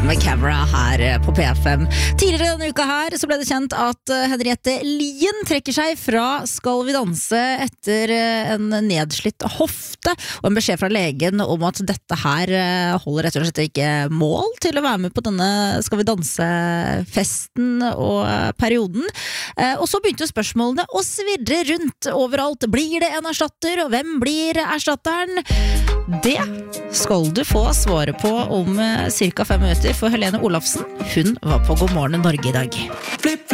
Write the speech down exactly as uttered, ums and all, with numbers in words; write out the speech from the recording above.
med Camera her på P F M. Tidligere denne uka her så ble det kjent at Henriette Lien trekker seg fra Skal vi danse etter en nedslitt hofte, og en beskjed fra legen om at dette her holder rett og slett ikke mål til å være med på denne Skal vi danse-festen og perioden. Og så begynte spørsmålene å svirre rundt overalt. Blir det en erstatter, og hvem blir erstatteren? Det skal du få svaret på om cirka fem minutter, for Helene Olafsen, hun var på God morgen Norge i dag.